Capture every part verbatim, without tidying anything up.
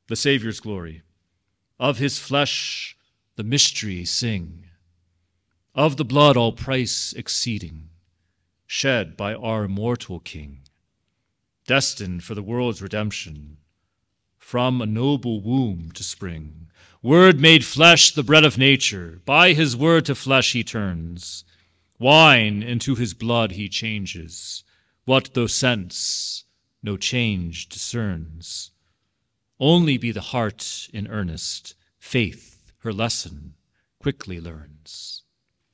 the Savior's glory. Of his flesh the mystery sing, of the blood all price exceeding, shed by our immortal King, destined for the world's redemption, from a noble womb to spring. Word made flesh, the bread of nature, by his word to flesh he turns. Wine into his blood he changes, what though sense no change discerns. Only be the heart in earnest, faith her lesson quickly learns.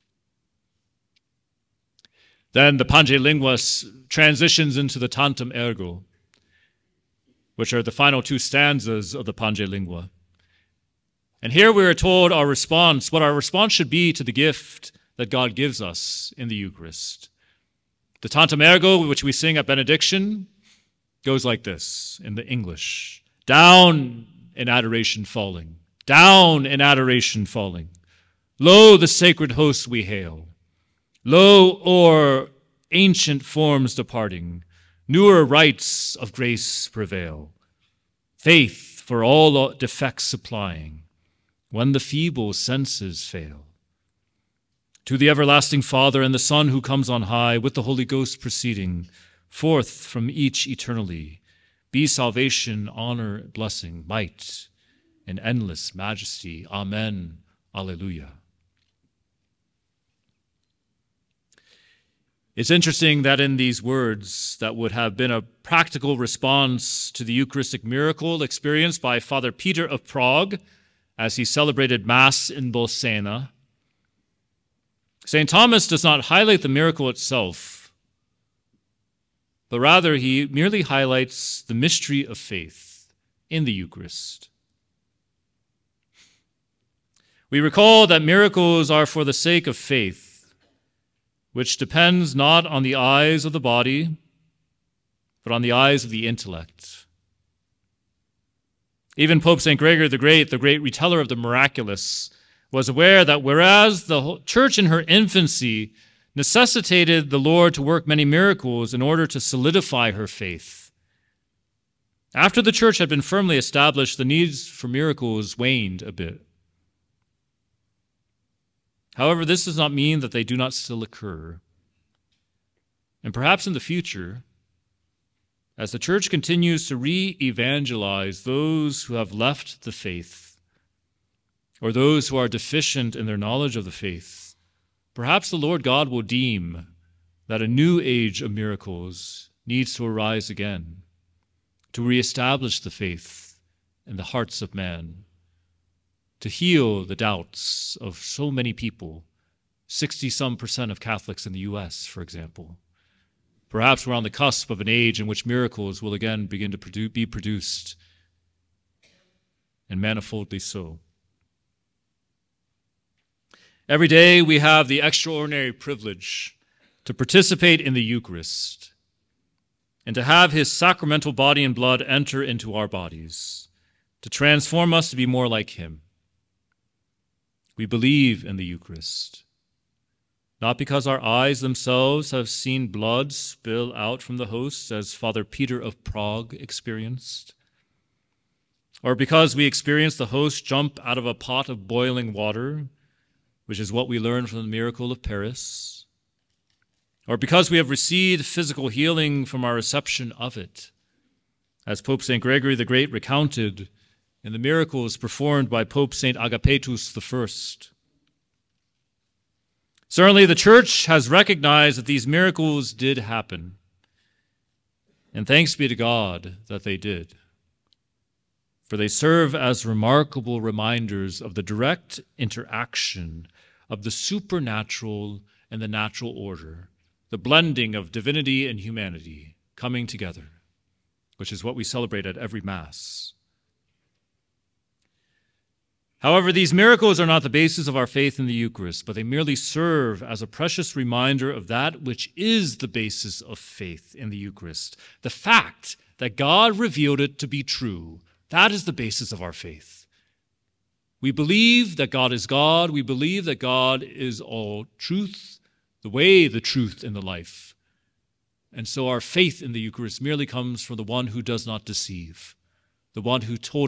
Then the Pange Lingua transitions into the Tantum Ergo, which are the final two stanzas of the Pange Lingua. And here we are told our response, what our response should be to the gift that God gives us in the Eucharist. The Tantum Ergo, which we sing at benediction, goes like this in the English. Down in adoration falling, down in adoration falling. Lo, the sacred hosts we hail. Lo, o'er ancient forms departing, newer rites of grace prevail. Faith for all defects supplying, when the feeble senses fail. To the everlasting Father and the Son who comes on high, with the Holy Ghost proceeding, forth from each eternally, be salvation, honor, blessing, might, and endless majesty. Amen. Alleluia. It's interesting that in these words that would have been a practical response to the Eucharistic miracle experienced by Father Peter of Prague as he celebrated Mass in Bolsena, Saint Thomas does not highlight the miracle itself, but rather he merely highlights the mystery of faith in the Eucharist. We recall that miracles are for the sake of faith, which depends not on the eyes of the body, but on the eyes of the intellect. Even Pope Saint Gregory the Great, the great reteller of the miraculous, was aware that whereas the church in her infancy necessitated the Lord to work many miracles in order to solidify her faith, after the church had been firmly established, the needs for miracles waned a bit. However, this does not mean that they do not still occur. And perhaps in the future, as the church continues to re-evangelize those who have left the faith, or those who are deficient in their knowledge of the faith, perhaps the Lord God will deem that a new age of miracles needs to arise again, to reestablish the faith in the hearts of man, to heal the doubts of so many people, sixty-some percent of Catholics in the U S, for example. Perhaps we're on the cusp of an age in which miracles will again begin to produ- be produced, and manifoldly so. Every day we have the extraordinary privilege to participate in the Eucharist and to have his sacramental body and blood enter into our bodies, to transform us to be more like him. We believe in the Eucharist, not because our eyes themselves have seen blood spill out from the host, as Father Peter of Prague experienced, or because we experience the host jump out of a pot of boiling water, which is what we learn from the miracle of Paris, or because we have received physical healing from our reception of it, as Pope Saint Gregory the Great recounted in the miracles performed by Pope Saint Agapetus the First. Certainly the Church has recognized that these miracles did happen, and thanks be to God that they did, for they serve as remarkable reminders of the direct interaction of the supernatural and the natural order, the blending of divinity and humanity coming together, which is what we celebrate at every Mass. However, these miracles are not the basis of our faith in the Eucharist, but they merely serve as a precious reminder of that which is the basis of faith in the Eucharist, the fact that God revealed it to be true. That is the basis of our faith. We believe that God is God. We believe that God is all truth, the way, the truth, and the life. And so our faith in the Eucharist merely comes from the one who does not deceive, the one who told